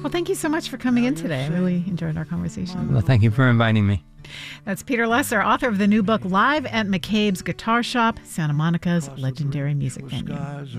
Well, thank you so much for coming in today. I really enjoyed our conversation. Well, thank you for inviting me. That's Peter Lesser, author of the new book, Live at McCabe's Guitar Shop, Santa Monica's legendary music venue.